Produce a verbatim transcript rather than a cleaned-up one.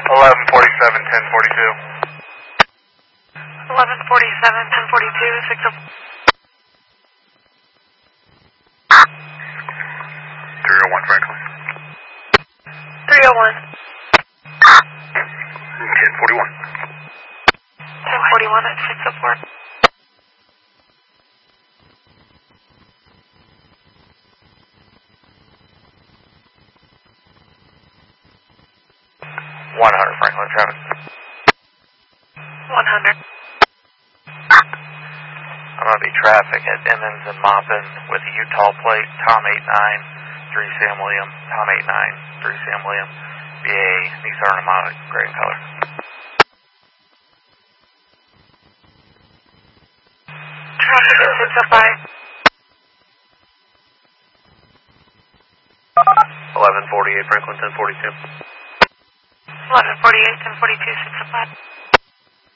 eleven forty-seven, ten forty-two. eleven forty-seven, ten forty-two, six oh four. three oh one Franklin. three oh one. ten forty-one. ten forty-one at six oh four. one hundred Franklin traffic. one hundred. I'm going to be traffic at Emmons and Maupin with a Utah plate, Tom eight nine, three Sam William, Tom eight nine, three Sam William, B A Nissan Armada, gray in color. Traffic at six oh five. eleven forty-eight Franklin, ten forty-two. eleven forty-eight, ten forty-two, six oh five.